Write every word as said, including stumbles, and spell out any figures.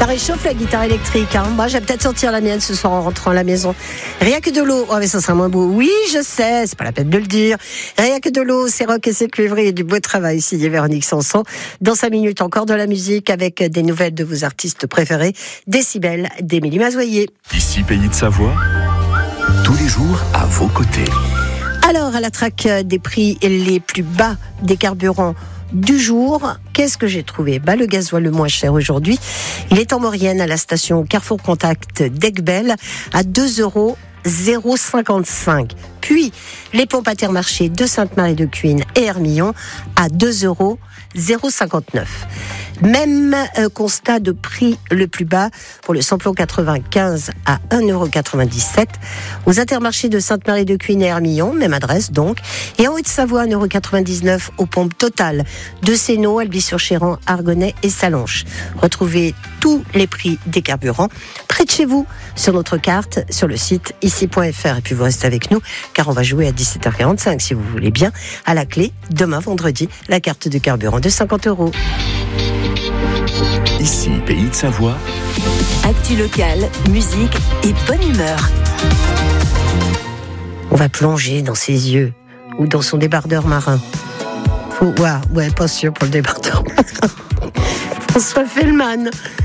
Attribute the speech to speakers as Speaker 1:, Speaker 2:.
Speaker 1: Ça réchauffe la guitare électrique. Hein. Moi, je vais peut-être sortir la mienne ce soir en rentrant à la maison. Rien que de l'eau. Oh, mais ça sera moins beau. Oui, je sais, c'est pas la peine de le dire. Rien que de l'eau, c'est rock et c'est cuivré et du beau travail. Signé Véronique Sanson. Dans cinq minutes, encore de la musique avec des nouvelles de vos artistes préférés. Décibel d'Émilie Mazoyer.
Speaker 2: Ici, Pays de Savoie. Tous les jours, à vos côtés.
Speaker 1: Alors, à la traque des prix les plus bas des carburants du jour, qu'est-ce que j'ai trouvé ? Bah, le gasoil le moins cher aujourd'hui, il est en Maurienne à la station Carrefour Contact d'Aiguebelle à deux euros zéro cinquante-cinq. Puis, les pompes Intermarché de Sainte-Marie-de-Cuine et Hermillon à deux euros zéro cinquante-neuf. Même euh, constat de prix le plus bas pour le samplon quatre-vingt-quinze à un euro quatre-vingt-dix-sept. Aux Intermarchés de Sainte-Marie-de-Cuine et Hermillon, même adresse donc. Et en Haute-Savoie, un euro quatre-vingt-dix-neuf aux pompes totales de Sénaux, Albi-sur-Chéran, Argonnet et Salonches. Retrouvez tous les prix des carburants près de chez vous sur notre carte, sur le site ici point f r. Et puis vous restez avec nous car on va jouer à dix-sept heures quarante-cinq si vous voulez bien. À la clé, demain vendredi, la carte de carburant de cinquante euros.
Speaker 2: Ici, Pays de Savoie.
Speaker 3: Actu locale, musique et bonne humeur.
Speaker 1: On va plonger dans ses yeux ou dans son débardeur marin. Faut, ouais, ouais, pas sûr pour le débardeur marin. François Fellman.